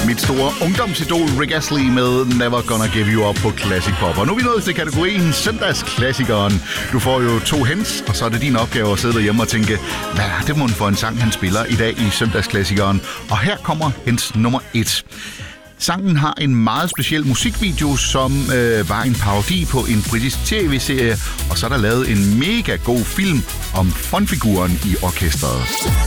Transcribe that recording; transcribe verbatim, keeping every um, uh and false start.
Mit store ungdomsidol Rick Astley med Never Gonna Give You Up på Classic Pop. Og nu er vi nået til kategorien Søndagsklassikeren. Du får jo to hints, og så er det din opgave at sidde derhjemme og tænke, hvad er det mon for en sang, han spiller i dag i Søndagsklassikeren? Og her kommer hint nummer et. Sangen har en meget speciel musikvideo, som øh, var en parodi på en britisk tv-serie, og så er der lavet en mega god film om frontfiguren i orkestret.